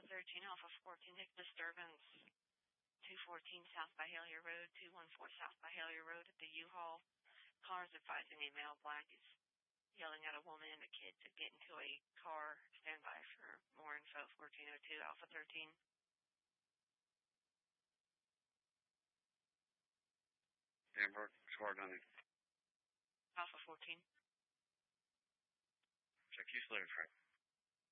13, Alpha 14, Nick disturbance. 214 South Byhalia Road, 214 South Byhalia Road at the U-Haul. Cars advising a male black is yelling at a woman and a kid to get into a car. Stand by for more info. 1402 Alpha 13. Denver, squad on it. Alpha 14. Check you later, Fred.